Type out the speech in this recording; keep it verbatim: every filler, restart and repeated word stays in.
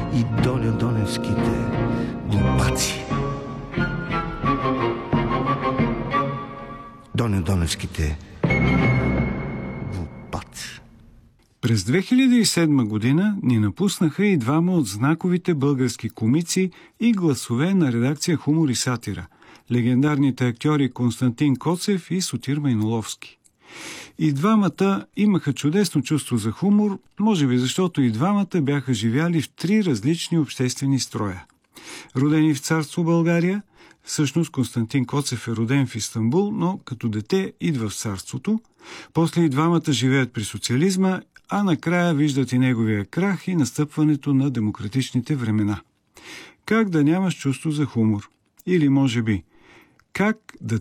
и Доня Доневските глупаци. Доня Доневските глупаци. През две хиляди и седма година ни напуснаха и двама от знаковите български комици и гласове на редакция Хумор и сатира – легендарните актьори Константин Коцев и Сотир Майноловски. И двамата имаха чудесно чувство за хумор, може би защото и двамата бяха живяли в три различни обществени строя. Родени в царство България, всъщност Константин Коцев е роден в Истанбул, но като дете идва в царството, после и двамата живеят при социализма, а накрая виждат и неговия крах и настъпването на демократичните времена. Как да нямаш чувство за хумор? Или може би, как да